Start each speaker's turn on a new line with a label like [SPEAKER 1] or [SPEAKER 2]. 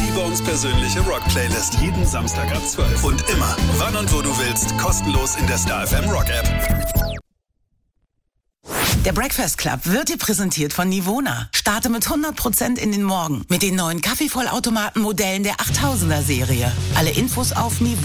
[SPEAKER 1] T-Bones persönliche Rock-Playlist. Jeden Samstag ab 12. Und immer, wann und wo du willst, kostenlos in der Star FM Rock-App.
[SPEAKER 2] Der Breakfast Club wird dir präsentiert von Nivona. Starte mit 100% in den Morgen mit den neuen Kaffeevollautomaten-Modellen der 8000er Serie. Alle Infos auf Nivona.